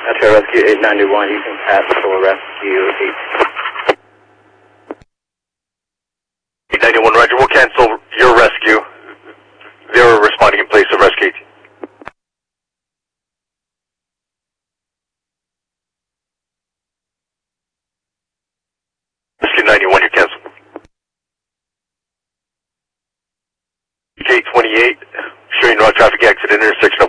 Metro Rescue 891, you can pass for Rescue 891, roger. We'll cancel your rescue. They're responding in place of Rescue 18. Rescue 91, you're canceled. K28, showing road traffic exit intersection